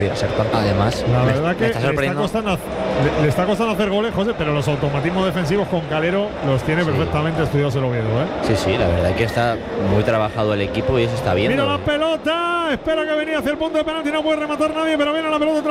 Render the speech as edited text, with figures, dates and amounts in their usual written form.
ser tonto. Además, La verdad que me está sorprendiendo. le está costando hacer goles, José, pero los automatismos defensivos con Calero los tiene perfectamente estudiados el Oviedo, ¿eh? Sí, la verdad que está muy trabajado el equipo y eso está viendo. Mira la pelota, espera que venía hacia el punto de penalti, no puede rematar nadie, pero viene la pelota otra